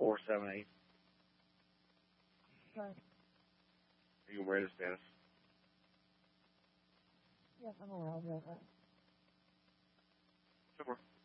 478. Sorry. Are you aware of the status? Yes, I'm aware of that. Super.